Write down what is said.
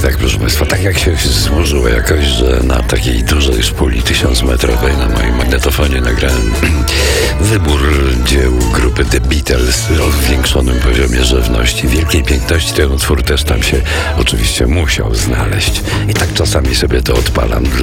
tak, proszę Państwa, tak jak się złożyło jakoś, że na takiej dużej szpuli 1000-metrowej na moim magnetofonie nagrałem wybór dzieł grupy The Beatles o zwiększonym poziomie rzewności, wielkiej piękności. Ten utwór też tam się oczywiście musiał znaleźć. I tak czasami sobie to odpalam